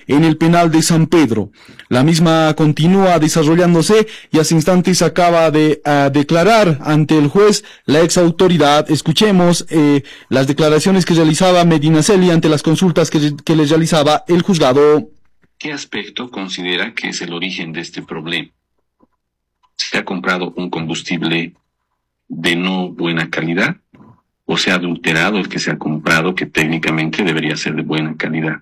en el penal de San Pedro. La misma continúa desarrollándose y hace instantes acaba de declarar ante el juez la ex autoridad. Escuchemos las declaraciones que realizaba Medinaceli ante las consultas que le realizaba el juzgado. ¿Qué aspecto considera que es el origen de este problema? ¿Se ha comprado un combustible de no buena calidad o se ha adulterado el que se ha comprado, que técnicamente debería ser de buena calidad?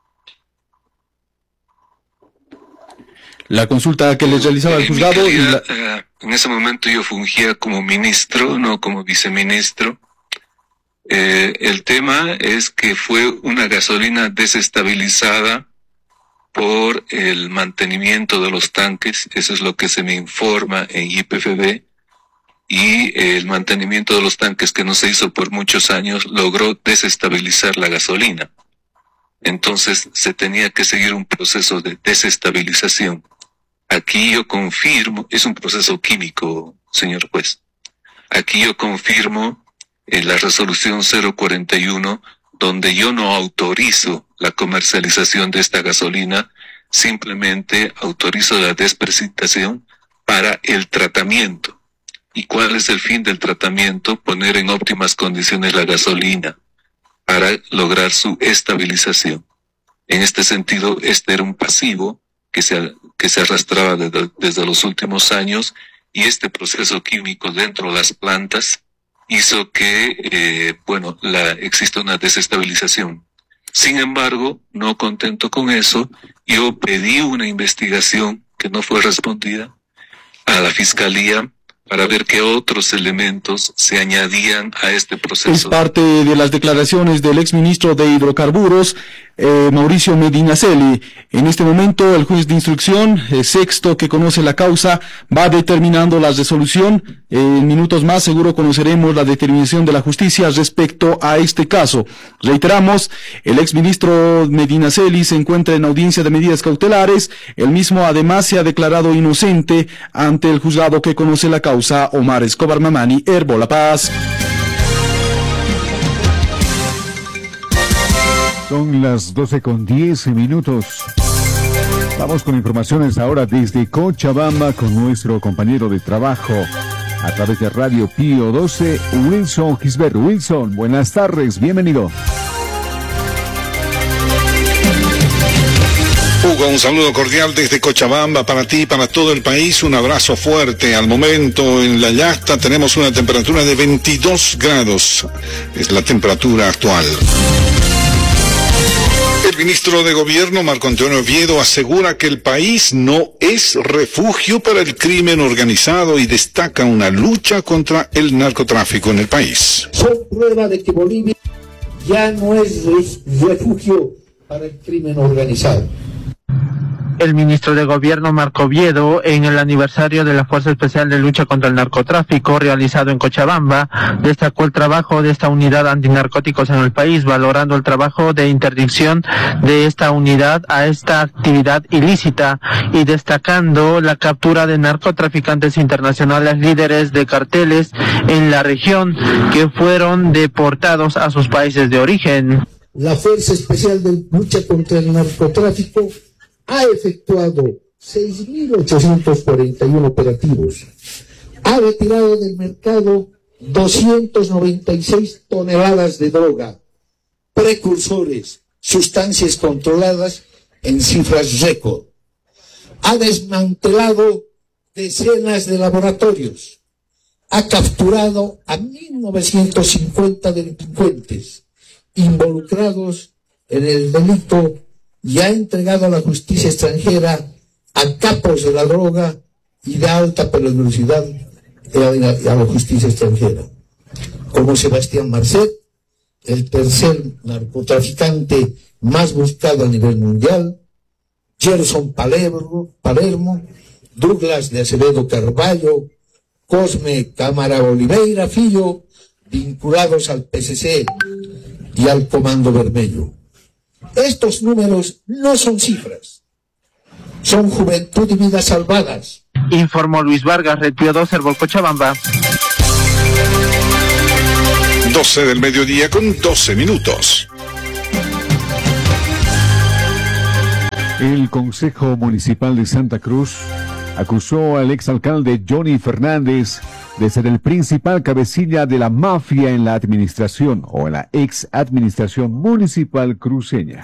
La consulta que les realizaba el juzgado... En ese momento yo fungía como ministro, no como viceministro. El tema es que fue una gasolina desestabilizada por el mantenimiento de los tanques, eso es lo que se me informa en YPFB, y el mantenimiento de los tanques que no se hizo por muchos años logró desestabilizar la gasolina. Entonces se tenía que seguir un proceso de desestabilización. Aquí yo confirmo, es un proceso químico, señor juez. Aquí yo confirmo la resolución 041, donde yo no autorizo la comercialización de esta gasolina, simplemente autorizo la desprecipitación para el tratamiento. ¿Y cuál es el fin del tratamiento? Poner en óptimas condiciones la gasolina para lograr su estabilización. En este sentido, este era un pasivo que se arrastraba desde los últimos años, y este proceso químico dentro de las plantas hizo que, exista una desestabilización. Sin embargo, no contento con eso, yo pedí una investigación que no fue respondida a la Fiscalía para ver qué otros elementos se añadían a este proceso. Es parte de las declaraciones del exministro de Hidrocarburos, Mauricio Medinaceli. En este momento, el juez de instrucción, sexto, que conoce la causa, va determinando la resolución. En minutos más seguro conoceremos la determinación de la justicia respecto a este caso. Reiteramos, el exministro Medinaceli se encuentra en audiencia de medidas cautelares. El mismo además se ha declarado inocente ante el juzgado que conoce la causa. Omar Escobar Mamani, Herbo La Paz. Son las 12:10. Vamos con informaciones ahora desde Cochabamba con nuestro compañero de trabajo a través de Radio Pío 12, Wilson Gisbert. Wilson, buenas tardes, bienvenido. Hugo, un saludo cordial desde Cochabamba para ti y para todo el país. Un abrazo fuerte. Al momento en la yacta tenemos una temperatura de 22 grados. Es la temperatura actual. El ministro de Gobierno, Marco Antonio Oviedo, asegura que el país no es refugio para el crimen organizado y destaca una lucha contra el narcotráfico en el país. Son prueba de que Bolivia ya no es refugio para el crimen organizado. El ministro de Gobierno, Marco Oviedo, en el aniversario de la Fuerza Especial de Lucha contra el Narcotráfico realizado en Cochabamba, destacó el trabajo de esta unidad antinarcóticos en el país, valorando el trabajo de interdicción de esta unidad a esta actividad ilícita y destacando la captura de narcotraficantes internacionales líderes de carteles en la región que fueron deportados a sus países de origen. La Fuerza Especial de Lucha contra el Narcotráfico ha efectuado 6.841 operativos, ha retirado del mercado 296 toneladas de droga, precursores, sustancias controladas en cifras récord, ha desmantelado decenas de laboratorios, ha capturado a 1.950 delincuentes involucrados en el delito y ha entregado a la justicia extranjera a capos de la droga y de alta peligrosidad a la justicia extranjera, como Sebastián Marcet, el tercer narcotraficante más buscado a nivel mundial, Gerson Palermo, Douglas de Acevedo Carballo, Cosme Cámara Oliveira Filho, vinculados al PCC y al Comando Vermelho. Estos números no son cifras, son juventud y vidas salvadas. Informó Luis Vargas, Red Pío 2, Herbo, Cochabamba. 12 del mediodía con 12 minutos. El Consejo Municipal de Santa Cruz acusó al exalcalde Johnny Fernández de ser el principal cabecilla de la mafia en la administración o en la ex administración municipal cruceña.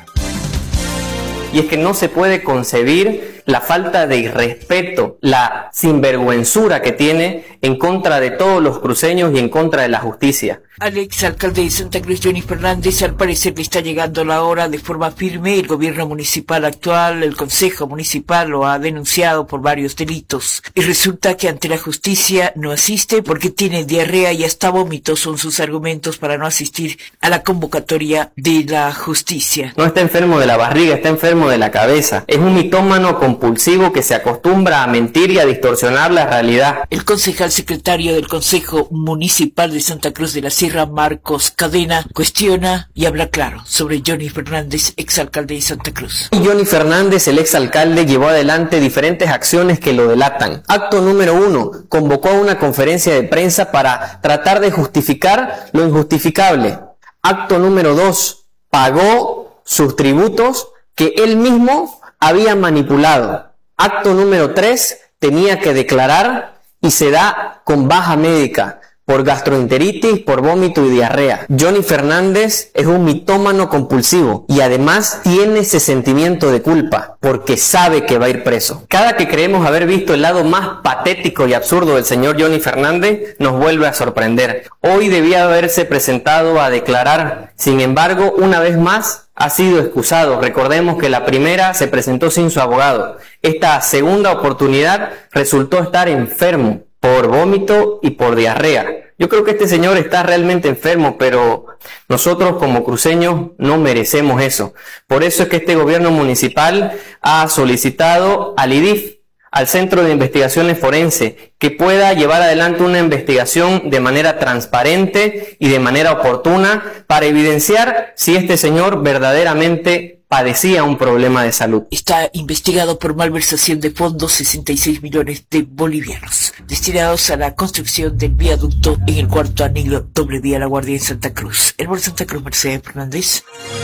Y es que no se puede concebir la falta de irrespeto, la sinvergüenzura que tiene en contra de todos los cruceños y en contra de la justicia. Al exalcalde de Santa Cruz, Johnny Fernández, al parecer le está llegando la hora de forma firme. El gobierno municipal actual, el consejo municipal, lo ha denunciado por varios delitos. Y resulta que ante la justicia no asiste porque tiene diarrea y hasta vómitos son sus argumentos para no asistir a la convocatoria de la justicia. No está enfermo de la barriga, está enfermo de la cabeza. Es un mitómano compulsivo que se acostumbra a mentir y a distorsionar la realidad. El concejal secretario del Consejo Municipal de Santa Cruz de la Sierra, Marcos Cadena, cuestiona y habla claro sobre Johnny Fernández, exalcalde de Santa Cruz. Johnny Fernández, el exalcalde, llevó adelante diferentes acciones que lo delatan. Acto número 1, convocó a una conferencia de prensa para tratar de justificar lo injustificable. Acto número 2, pagó sus tributos que él mismo había manipulado. Acto número 3, tenía que declarar y se da con baja médica por gastroenteritis, por vómito y diarrea. Johnny Fernández es un mitómano compulsivo y además tiene ese sentimiento de culpa porque sabe que va a ir preso. Cada que creemos haber visto el lado más patético y absurdo del señor Johnny Fernández, nos vuelve a sorprender. Hoy debía haberse presentado a declarar, sin embargo, una vez más ha sido excusado. Recordemos que la primera se presentó sin su abogado. Esta segunda oportunidad resultó estar enfermo por vómito y por diarrea. Yo creo que este señor está realmente enfermo, pero nosotros como cruceños no merecemos eso. Por eso es que este gobierno municipal ha solicitado al IDIF, al Centro de Investigaciones Forenses, que pueda llevar adelante una investigación de manera transparente y de manera oportuna para evidenciar si este señor verdaderamente padecía un problema de salud. Está investigado por malversación de fondos 66 millones de bolivianos destinados a la construcción del viaducto en el cuarto anillo doble vía La Guardia en Santa Cruz. El Bor Santa Cruz, Mercedes Fernández.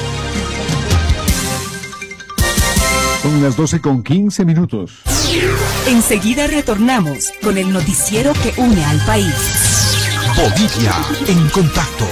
Son las 12:15. Enseguida retornamos con el noticiero que une al país. Bolivia en contacto.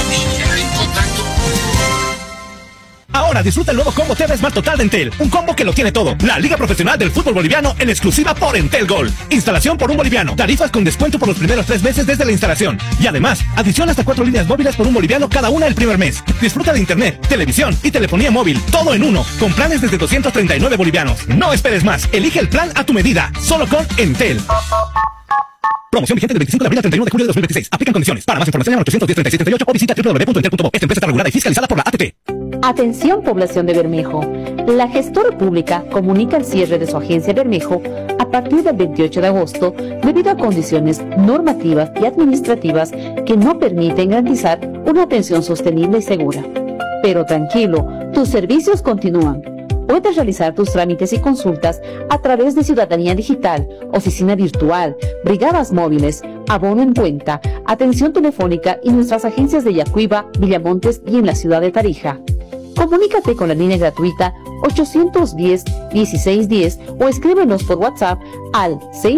Ahora disfruta el nuevo combo TV Smart Total de Entel. Un combo que lo tiene todo. La Liga Profesional del Fútbol Boliviano en exclusiva por Entel Gold. Instalación por $1 boliviano. Tarifas con descuento por los primeros 3 meses desde la instalación. Y además, adición hasta 4 líneas móviles por $1 boliviano cada una el primer mes. Disfruta de internet, televisión y telefonía móvil. Todo en uno. Con planes desde 239 bolivianos. No esperes más. Elige el plan a tu medida. Solo con Entel. Promoción vigente del 25 de abril al 31 de julio de 2026. Aplican condiciones. Para más información llama al 810-3738 o visita www.entel.bo. Esta empresa está regulada y fiscalizada por la ATT. Atención, población de Bermejo. La gestora pública comunica el cierre de su agencia Bermejo a partir del 28 de agosto debido a condiciones normativas y administrativas que no permiten garantizar una atención sostenible y segura. Pero tranquilo, tus servicios continúan. Puedes realizar tus trámites y consultas a través de Ciudadanía Digital, Oficina Virtual, Brigadas Móviles, Abono en Cuenta, Atención Telefónica y nuestras agencias de Yacuiba, Villamontes y en la ciudad de Tarija. Comunícate con la línea gratuita 810-1610 o escríbenos por WhatsApp al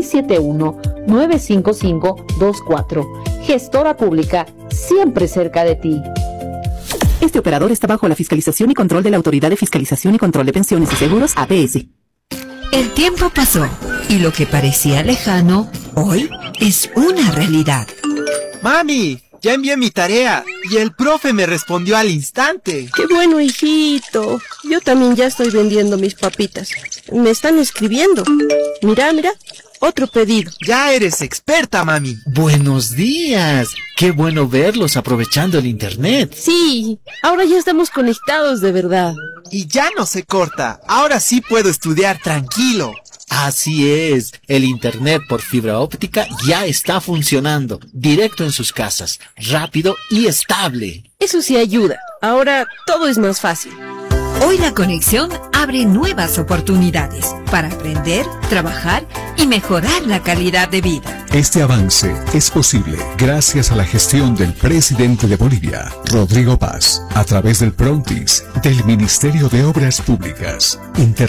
671-95524. Gestora Pública, siempre cerca de ti. Este operador está bajo la fiscalización y control de la Autoridad de Fiscalización y Control de Pensiones y Seguros, APS. El tiempo pasó y lo que parecía lejano, hoy es una realidad. ¡Mami! Ya envié mi tarea y el profe me respondió al instante. ¡Qué bueno, hijito! Yo también ya estoy vendiendo mis papitas. Me están escribiendo. Mira, otro pedido. Ya eres experta, mami. Buenos días. Qué bueno verlos aprovechando el internet. Sí, ahora ya estamos conectados de verdad. Y ya no se corta. Ahora sí puedo estudiar tranquilo. Así es, el internet por fibra óptica ya está funcionando, directo en sus casas, rápido y estable. Eso sí ayuda, ahora todo es más fácil. Hoy la conexión abre nuevas oportunidades para aprender, trabajar y mejorar la calidad de vida. Este avance es posible gracias a la gestión del presidente de Bolivia, Rodrigo Paz, a través del Prontis del Ministerio de Obras Públicas.